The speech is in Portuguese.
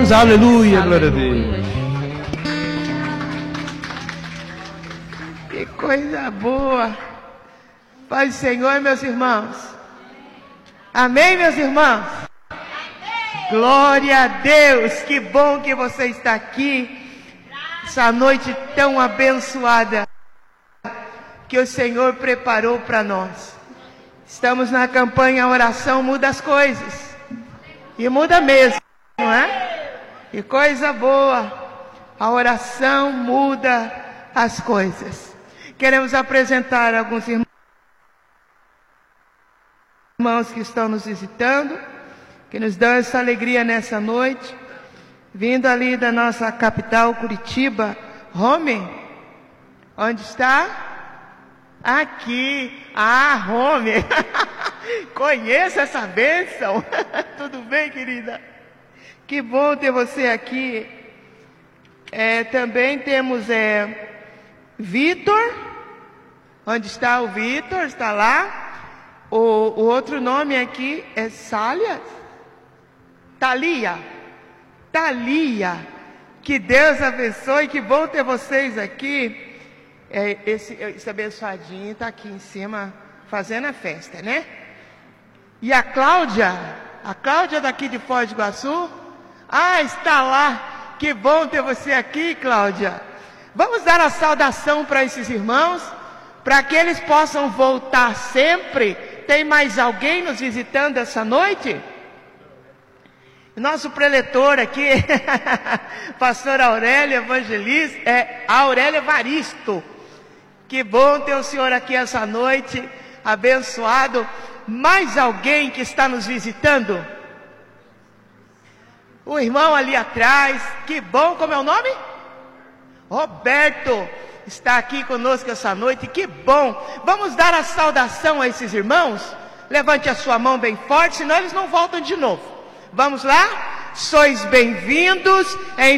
Deus, aleluia, glória a Deus. Que coisa boa. Paz do Senhor, meus irmãos. Amém, meus irmãos? Glória a Deus. Que bom que você está aqui. Essa noite tão abençoada que o Senhor preparou para nós. Estamos na campanha Oração Muda as Coisas. E muda mesmo, não é? Que coisa boa. A oração muda as coisas. Queremos apresentar alguns irmãos que estão nos visitando, que nos dão essa alegria nessa noite, vindo ali da nossa capital, Curitiba. Rome, onde está? Aqui. Ah, Rome. Conheço essa bênção. Tudo bem, querida? Que bom ter você aqui. Também temos Vitor. Onde está o Vitor? Está lá. O outro nome aqui é Sália. Thalia. Que Deus abençoe. Que bom ter vocês aqui. Esse abençoadinho está aqui em cima fazendo a festa, né? E a Cláudia daqui de Foz do Iguaçu. Ah, está lá. Que bom ter você aqui, Cláudia. Vamos dar a saudação para esses irmãos, para que eles possam voltar sempre. Tem mais alguém nos visitando essa noite? Nosso preletor aqui, pastor Aurélio Evangelista, Aurélio Evaristo. Que bom ter o senhor aqui essa noite, abençoado. Mais alguém que está nos visitando? O irmão ali atrás, que bom, como é o nome? Roberto, está aqui conosco essa noite, que bom. Vamos dar a saudação a esses irmãos? Levante a sua mão bem forte, senão eles não voltam de novo. Vamos lá? Sois bem-vindos em